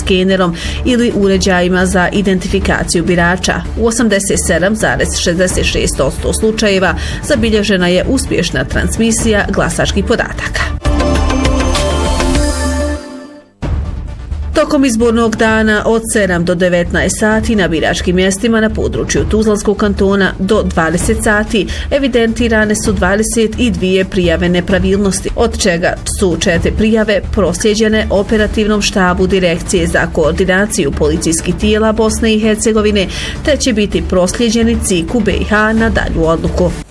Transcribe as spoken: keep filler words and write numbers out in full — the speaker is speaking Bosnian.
skenerom ili uređajima za identifikaciju birača. U osamdeset sedam zarez šezdeset šest posto slučajeva zabilježena je uspješna transmisija glasačkih podataka. Tokom izbornog dana od sedam do devetnaest sati na biračkim mjestima na području Tuzlanskog kantona do dvadeset sati evidentirane su dvadeset dvije prijave nepravilnosti, od čega su četiri prijave proslijeđene operativnom štabu Direkcije za koordinaciju policijskih tijela Bosne i Hercegovine, te će biti proslijeđeni C I K-u B i H na dalju odluku.